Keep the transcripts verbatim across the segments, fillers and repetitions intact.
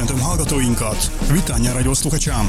Köszöntöm hallgatóinkat! Vitány radioszluchačám!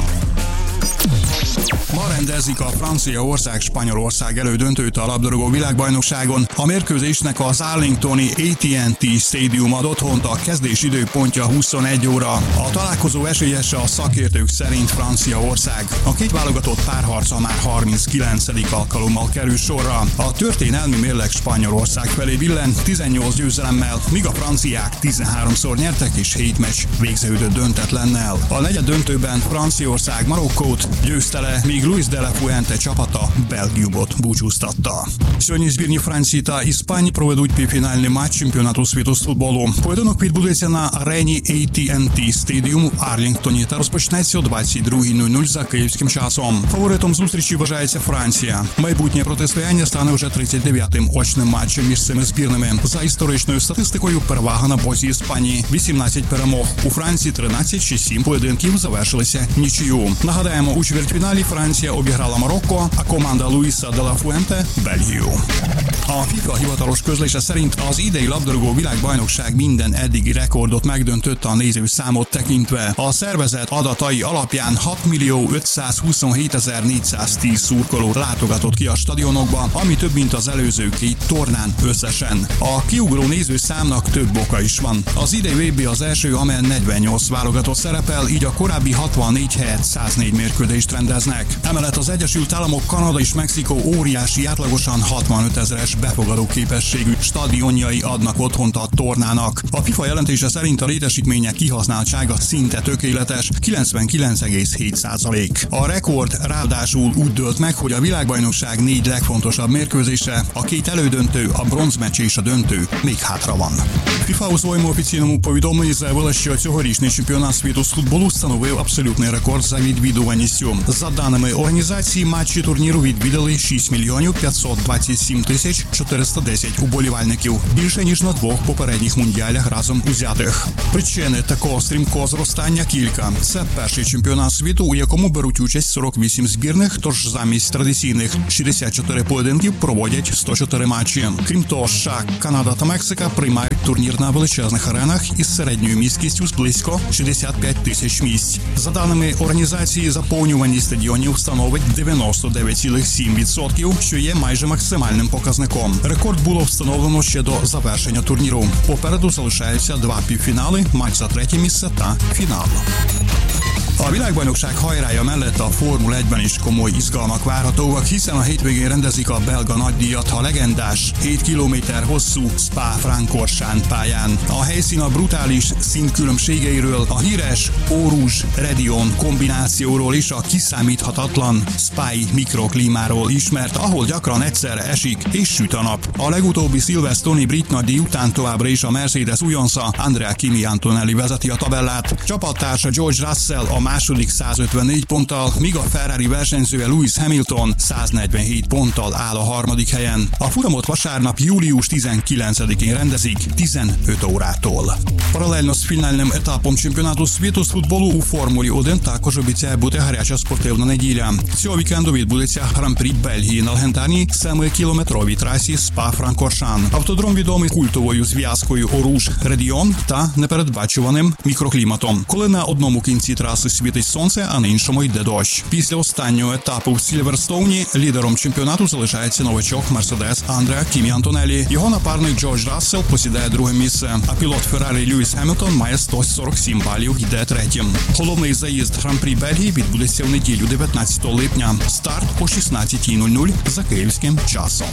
Ma rendezik a Franciaország-Spanyolország elődöntőt a labdarúgó világbajnokságon. A mérkőzésnek az Arlingtoni á té and té Stadium ad otthont, a kezdés időpontja huszonegy óra. A találkozó esélyese a szakértők szerint Franciaország. A két válogatott párharca már harminckilencedik alkalommal kerül sorra. A történelmi mérleg Spanyolország felé billen tizennyolc győzelemmel, míg a franciák tizenháromszor nyertek és hét meccs végződött döntetlennel. A negyed döntőben Franciaország Marokkót győzte le, míg Luis de la Fuente csapata Belgiumot búcsúztatta. Сьогодні збірні Франції та Іспанії проведуть півфінальний матч чемпіонату світу з футболу. Поєдинок відбудеться на арені á té and té Stadium у Арлінгтоні та розпочнеться о двадцять друга нуль нуль за київським часом. Фаворитом зустрічі вважається Франція. Майбутнє протистояння стане вже тридцять дев'ятим очним матчем між цими збірними. За історичною статистикою перевага на боці Іспанії. вісімнадцять перемог. У Франції тринадцять, ще сім поєдинків завершилися нічию. Нагадаємо, у чвертьфіналі Франція обіграла Марокко, а команда Luisa de la Fuente Belgium. A FIFA hivatalos közlése szerint az idei labdarúgó világbajnokság minden eddigi rekordot megdöntött a nézőszámot tekintve. A szervezet adatai alapján hatmillió ötszázhuszonhétezer-négyszáztíz szurkoló látogatott ki a stadionokba, ami több, mint az előző két tornán összesen. A kiugró nézőszámnak több oka is van. Az idei vé bé az első, amelyen negyvennyolc válogatott szerepel, így a korábbi hatvannégy helyett száznégy mérkőzést rendeznek. Emellett az Egyesült Államok, Kanada és Mexikó óriási, átlagosan hatvanöt ezeres befogadó képességű stadionjai adnak otthont a tornának. A FIFA jelentése szerint a létesítmények kihasználtsága szinte tökéletes, kilencvenkilenc egész hét százalék. A rekord ráadásul úgy dőlt meg, hogy a világbajnokság négy legfontosabb mérkőzése, a két elődöntő, a bronzmeccs és a döntő még hátra van. FIFA у своєму офіційному повідомленні заявила, що цьогорічний чемпіонат світу з футболу встановив абсолютний рекорд за відвідуваністю. За даними організації, матчі турніру відвідали шість мільйонів п'ятсот двадцять сім тисяч чотириста десять уболівальників, більше ніж на двох попередніх мундіалях разом узятих. Причини такого стрімкого зростання кілька. Це перший чемпіонат світу, у якому беруть участь сорок вісім збірних, тож замість традиційних шістдесят чотири поєдинків проводять сто чотири матчі. Крім того, США, Канада та Мексика приймають турнір на величезних аренах із середньою міськістю з близько шістдесят п'ять тисяч місць. За даними організації, заповнюваність стадіонів становить дев'яносто дев'ять цілих сім відсотків, що є майже максимальним показником. Рекорд було встановлено ще до завершення турніру. Попереду залишаються два півфінали, матч за третє місце та фінал. A világbajnokság hajrája mellett a Formula egyben is komoly izgalmak várhatóak, hiszen a hétvégén rendezik a belga nagydíjat a legendás hét kilométer hosszú Spa-Francorchamps pályán. A helyszín a brutális színkülönbségeiről, a híres Eau-Rouge-Redion kombinációról és a kiszámíthatatlan Spy mikroklímáról ismert, ahol gyakran egyszerre esik és süt a nap. A legutóbbi Silverstone-i brit nagydíj után továbbra is a Mercedes újonca Andrea Kimi Antonelli vezeti a tabellát. Csapattársa George Russell a második százötvennégy ponttal, míg a Ferrari versenyzője Lewis Hamilton száznegyvenhét ponttal áll a harmadik helyen. A futamot vasárnap július tizenkilencedikén rendezik tizenöt órától. Паралельно з фінальним етапом чемпіонату світу з футболу у Формулі один також обіцяє бути гаряча спортивна неділя. Цього вікенду відбудеться Гран-прі Бельгії на легендарній семикілометровій трасі Спа-Франкоршамп. Автодром відомий культовою зв'язкою Eau-Rouge-Redion та непередбачуваним мікрокліматом, коли на одному кінці траси світить сонце, а на іншому йде дощ. Після останнього етапу в Сільверстоуні лідером чемпіонату залишається новачок Мерседес Андреа Кімі Антонеллі. Його напарник Джордж Рассел посідає друге місце, а пілот Феррарі Льюіс Хемілтон має сто сорок сім балів, йде третім. Головний заїзд Гран-прі Бельгії відбудеться в неділю дев'ятнадцятого липня. Старт о шістнадцятій нуль нуль за київським часом.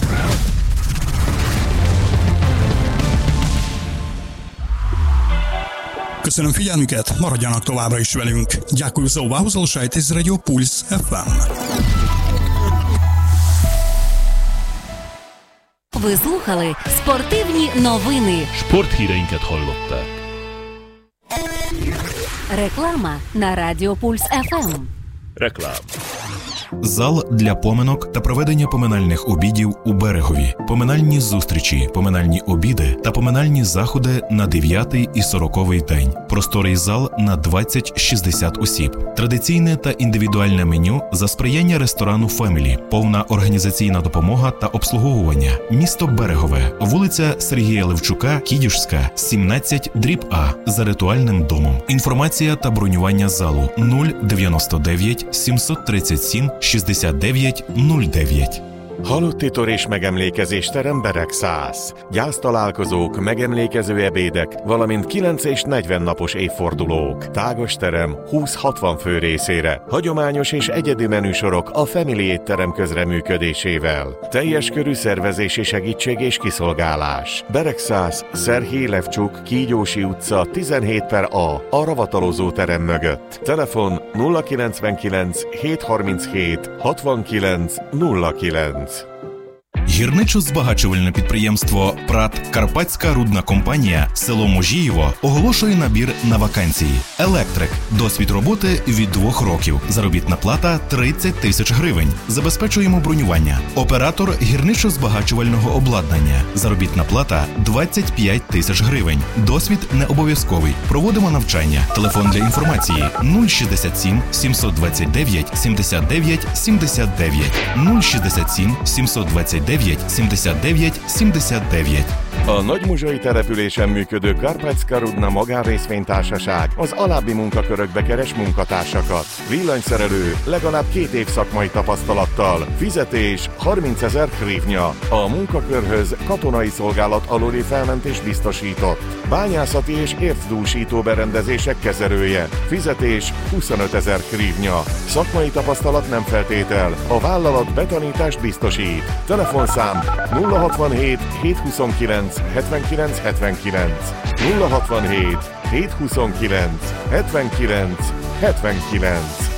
Köszönöm figyelmüket, maradjanak továbbra is velünk. Дякую за увагу, залишайтесь з Радіо Пульс еф ем. Ви слухали спортивні новини. Sporthíreinket hallották. Реклама на Радіо Пульс еф ем. Reklám. Зал для поминок та проведення поминальних обідів у Берегові, поминальні зустрічі, поминальні обіди та поминальні заходи на дев'ятий і сороковий день. Просторий зал на двадцять-шістдесят осіб. Традиційне та індивідуальне меню за сприяння ресторану «Фемілі». Повна організаційна допомога та обслуговування. Місто Берегове. Вулиця Сергія Левчука, Кідюшська, сімнадцять дріб А. За ритуальним домом. Інформація та бронювання залу нуль дев'яносто дев'ять сімсот тридцять сім шістдесят дев'ять нуль дев'ять. Halotti tor és megemlékezésterem Beregszász. Gyásztalálkozók, megemlékező ebédek, valamint kilenc és negyven napos évfordulók. Tágos terem húsz-hatvan fő részére. Hagyományos és egyedi menüsorok a Family étterem közreműködésével. Teljes körű szervezési segítség és kiszolgálás. Beregszász, Szerhij Levcsuk, Kígyósi utca tizenhét per A, a ravatalozó terem mögött. Telefon nulla kilencvenkilenc hétszázharminchét hatvankilenc nulla kilenc. Гірничо-збагачувальне підприємство «ПРАТ Карпатська рудна компанія» село Можіїво оголошує набір на вакансії. Електрик. Досвід роботи від двох років. Заробітна плата тридцять тисяч гривень. Забезпечуємо бронювання. Оператор гірничо-збагачувального обладнання. Заробітна плата двадцять п'ять тисяч гривень. Досвід не обов'язковий. Проводимо навчання. Телефон для інформації нуль шістдесят сім сімсот двадцять дев'ять сімдесят дев'ять сімдесят дев'ять нуль шістдесят сім сімсот двадцять дев'ять százszázhetvenkilenc százszázhetvenkilenc százszázhetvenkilenc. A Nagymuzsai településen működő Karpatska Rudna magánrészvénytársaság az alábbi munkakörökbe keres munkatársakat. Villanyszerelő, legalább két év szakmai tapasztalattal. Fizetés harmincezer hrivnya. A munkakörhöz katonai szolgálat aluli felmentés biztosított. Bányászati és ércdúsító berendezések kezelője. Fizetés huszonötezer hrivnya. Szakmai tapasztalat nem feltétel. A vállalat betanítást biztosít. Telefonszám nulla hatvanhét hétszázhuszonkilenc hetvenkilenc hetvenkilenc nulla hatvanhét hétszázhuszonkilenc hetvenkilenc hetvenkilenc.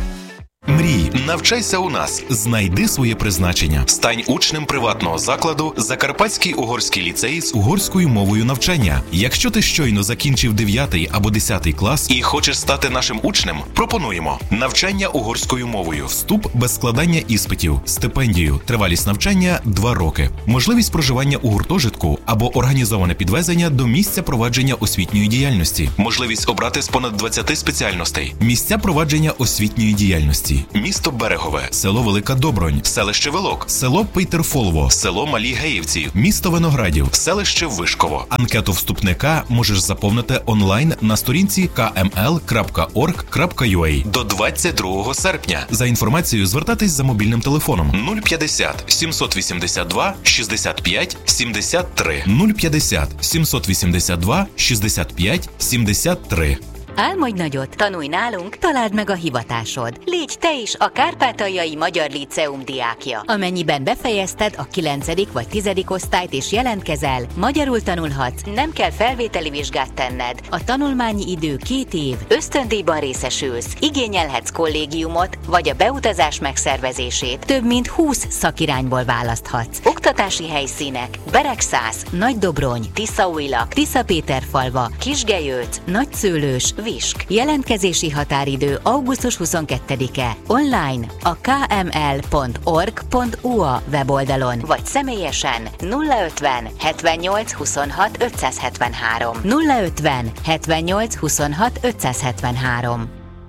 Мрій, навчайся у нас, знайди своє призначення. Стань учнем приватного закладу Закарпатський угорський ліцей з угорською мовою навчання. Якщо ти щойно закінчив дев'ятий або десятий клас і хочеш стати нашим учнем, пропонуємо навчання угорською мовою, вступ без складання іспитів, стипендію, тривалість навчання два роки, можливість проживання у гуртожитку або організоване підвезення до місця провадження освітньої діяльності, можливість обрати з понад двадцяти спеціальностей, місця провадження освітньої діяльності. Місто Берегове, село Велика Добронь, селище Велок, село Пейтерфолово, село Малі Геївці, місто Виноградів, селище Вишково. Анкету вступника можеш заповнити онлайн на сторінці ка ем ел крапка орг крапка ю а до двадцять другого серпня. За інформацією звертатись за мобільним телефоном нуль п'ятдесят сімсот вісімдесят два шістдесят п'ять сімдесят три нуль п'ятдесят сімсот вісімдесят два шістдесят п'ять сімдесят три. Álmodj nagyot, tanulj nálunk, találd meg a hivatásod. Légy te is a Kárpátaljai Magyar Líceum diákja. Amennyiben befejezted a kilencedik vagy tizedik osztályt és jelentkezel, magyarul tanulhatsz, nem kell felvételi vizsgát tenned. A tanulmányi idő két év, ösztöndíjban részesülsz, igényelhetsz kollégiumot vagy a beutazás megszervezését. Több mint húsz szakirányból választhatsz. Oktatási helyszínek: Beregszász, Nagydobrony, Tiszaújlak, Tiszapéterfalva, Kisgelyőc, Nagyszőlős, Visk. Jelentkezési határidő augusztus huszonkettedike. Online a ká em el pont org pont u á weboldalon, vagy személyesen nulla ötven hetvennyolc huszonhat ötszázhetvenhárom nulla ötven hetvennyolc huszonhat ötszázhetvenhárom.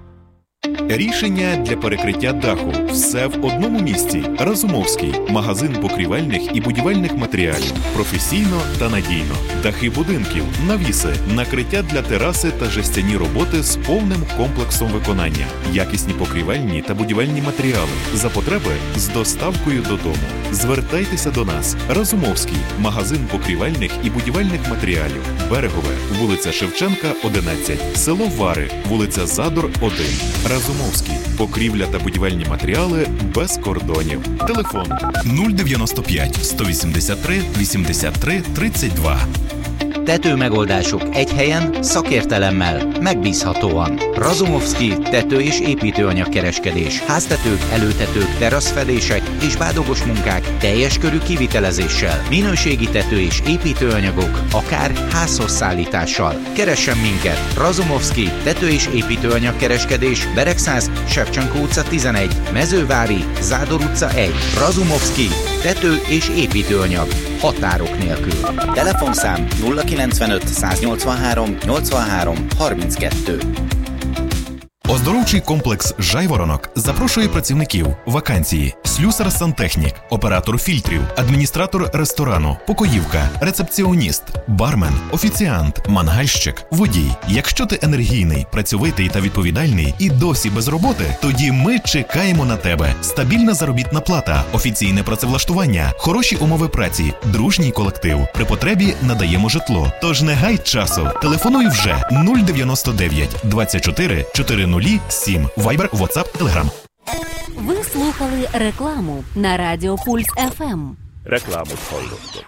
Рішення для перекриття даху. Все в одному місці. Разумовський. Магазин покрівельних і будівельних матеріалів. Професійно та надійно. Дахи будинків, навіси, накриття для тераси та жестяні роботи з повним комплексом виконання. Якісні покрівельні та будівельні матеріали. За потреби з доставкою додому. Звертайтеся до нас. Разумовський. Магазин покрівельних і будівельних матеріалів. Берегове. Вулиця Шевченка, одинадцять. Село Вари. Вулиця Задор, один. Разумовський. Покрівля та будівельні матеріали без кордонів. Телефон нуль дев'яносто п'ять сто вісімдесят три вісімдесят три тридцять два. Tetőmegoldások egy helyen, szakértelemmel, megbízhatóan. Razumovszky tető- és építőanyagkereskedés. Háztetők, előtetők, teraszfedések és bádogos munkák teljes körű kivitelezéssel. Minőségi tető- és építőanyagok, akár házhoz szállítással. Keressen minket! Razumovszky tető- és építőanyagkereskedés, Beregszász, Sevcsenko utca tizenegy, Mezővári, Zádor utca egy. Razumovszky tető- és építőanyag. Határok nélkül. Telefonszám nulla kilencvenöt száznyolcvanhárom nyolcvanhárom harminckettő. Оздоровчий комплекс «Жайворонок» запрошує працівників. Вакансії: слюсар-сантехнік, оператор фільтрів, адміністратор ресторану, покоївка, рецепціоніст, бармен, офіціант, мангальщик, водій. Якщо ти енергійний, працьовитий та відповідальний і досі без роботи, тоді ми чекаємо на тебе. Стабільна заробітна плата, офіційне працевлаштування, хороші умови праці, дружній колектив. При потребі надаємо житло. Тож не гай часу. Телефонуй вже нуль дев'яносто дев'ять двадцять чотири чотирнадцять сім. Вайбер, WhatsApp, Telegram. Ви слухали рекламу на Радіо Пульс еф ем. Reklámot hallottak.